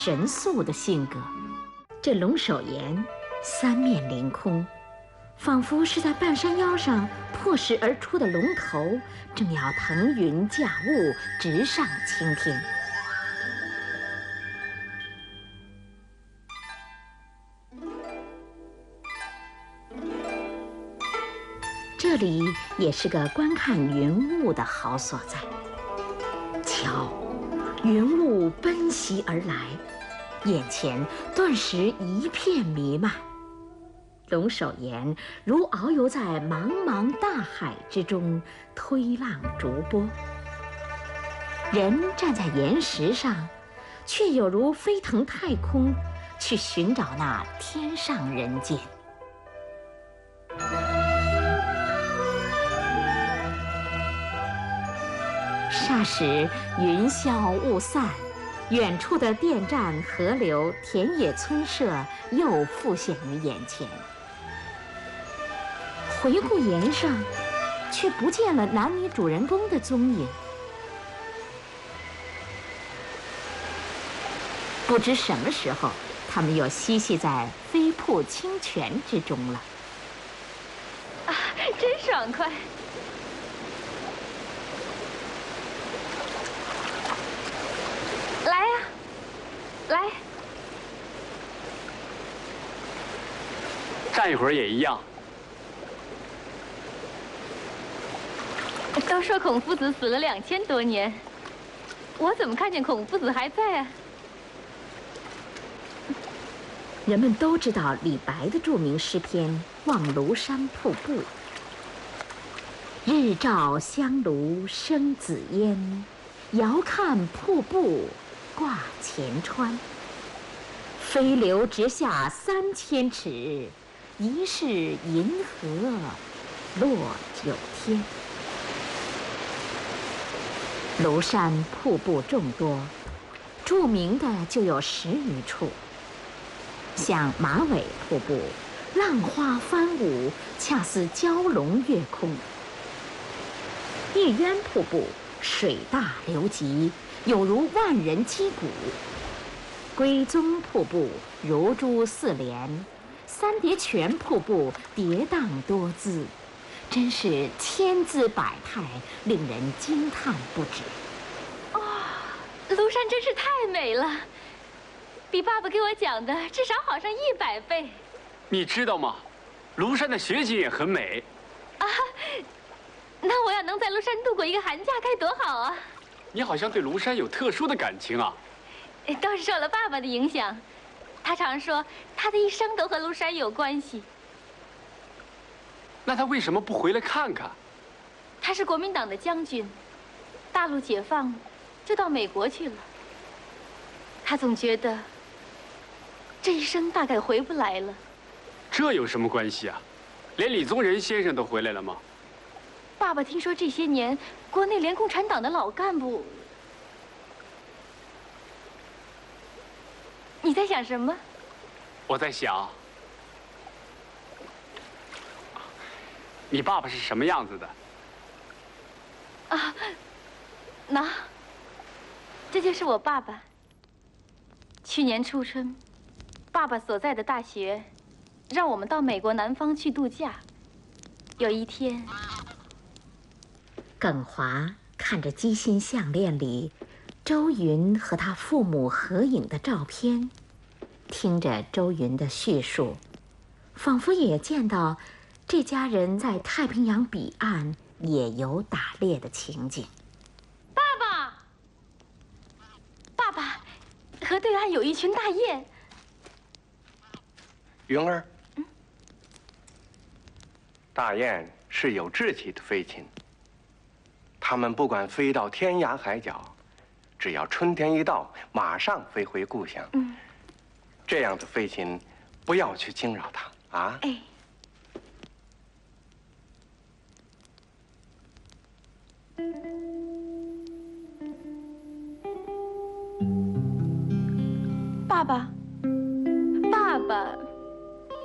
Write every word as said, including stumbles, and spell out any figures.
神速的性格。这龙首岩三面凌空，仿佛是在半山腰上破石而出的龙头，正要腾云驾雾，直上青天。这里也是个观看云雾的好所在。瞧，云雾奔袭而来，眼前顿时一片弥漫。龙首岩如遨游在茫茫大海之中，推浪逐波。人站在岩石上，却有如飞腾太空，去寻找那天上人间。霎时云消雾散，远处的电站、河流、田野、村舍又复现于眼前。回顾岩上，却不见了男女主人公的踪影。不知什么时候，他们又嬉戏在飞瀑清泉之中了。 啊，真爽快！来呀，来！ 站一会儿也一样。 都说孔夫子死了两千多年，我怎么看见孔夫子还在啊？ 人们都知道李白的著名诗篇《望庐山瀑布》：“日照香炉生紫烟，遥看瀑布挂前川。飞流直下三千尺，疑是银河落九天。”庐山瀑布众多，著名的就有十余处，像马尾瀑布，浪花翻舞，恰似蛟龙跃空；玉渊瀑布水大流急，有如万人击鼓；归宗瀑布如珠似莲；三叠泉瀑布跌宕多姿。真是千姿百态，令人惊叹不止。 哦，庐山真是太美了，比爸爸给我讲的至少好上一百倍。 你知道吗？庐山的雪景也很美。 啊，那我要能在庐山度过一个寒假，该多好啊！ 你好像对庐山有特殊的感情啊。 都是受了爸爸的影响，他常说他的一生都和庐山有关系。 那他为什么不回来看看？ 他是国民党的将军，大陆解放就到美国去了。他总觉得这一生大概回不来了。 这有什么关系啊？连李宗仁先生都回来了吗？ 爸爸听说这些年国内连共产党的老干部……你在想什么？ 我在想，你爸爸是什么样子的？ 啊，那，这就是我爸爸。去年初春，爸爸所在的大学让我们到美国南方去度假。有一天， 耿华看着机芯项链里周云和他父母合影的照片，听着周云的叙述，仿佛也见到这家人在太平洋彼岸野游打猎的情景。 爸爸，爸爸，河对岸有一群大雁。 云儿，嗯，大雁是有志气的飞禽，它们不管飞到天涯海角，只要春天一到，马上飞回故乡。嗯，这样的飞禽，不要去惊扰它啊。 哎。爸爸。